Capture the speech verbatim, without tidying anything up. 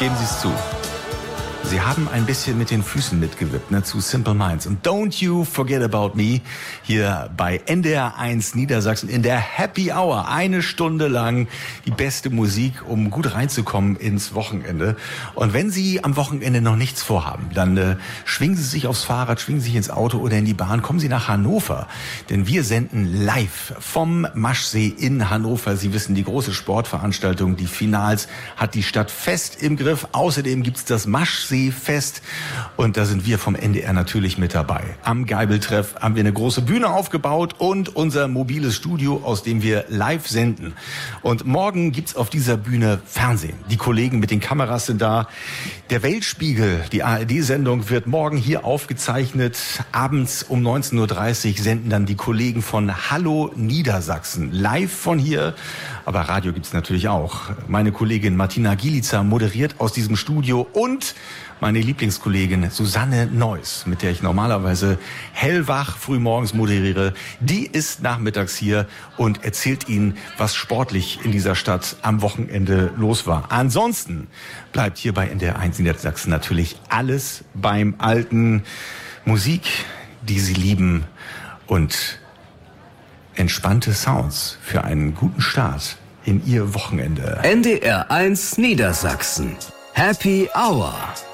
Geben Sie es zu. Sie haben ein bisschen mit den Füßen mitgewippt, ne, zu Simple Minds. Und Don't You Forget About Me hier bei N D R eins Niedersachsen in der Happy Hour. Eine Stunde lang die beste Musik, um gut reinzukommen ins Wochenende. Und wenn Sie am Wochenende noch nichts vorhaben, dann äh, schwingen Sie sich aufs Fahrrad, schwingen Sie sich ins Auto oder in die Bahn, kommen Sie nach Hannover. Denn wir senden live vom Maschsee in Hannover. Sie wissen, die große Sportveranstaltung, die Finals, hat die Stadt fest im Griff. Außerdem gibt's das Maschsee Fest und da sind wir vom N D R natürlich mit dabei. Am Geibeltreff haben wir eine große Bühne aufgebaut und unser mobiles Studio, aus dem wir live senden. Und morgen gibt's auf dieser Bühne Fernsehen. Die Kollegen mit den Kameras sind da. Der Weltspiegel, die A R D-Sendung, wird morgen hier aufgezeichnet. Abends um neunzehn Uhr dreißig senden dann die Kollegen von Hallo Niedersachsen live von hier. Aber Radio gibt's natürlich auch. Meine Kollegin Martina Gielica moderiert aus diesem Studio und meine Lieblingskollegin Susanne Neuss, mit der ich normalerweise hellwach frühmorgens moderiere, die ist nachmittags hier und erzählt Ihnen, was sportlich in dieser Stadt am Wochenende los war. Ansonsten bleibt hier bei N D R eins Niedersachsen natürlich alles beim Alten. Musik, die Sie lieben und entspannte Sounds für einen guten Start in Ihr Wochenende. N D R eins Niedersachsen. Happy Hour.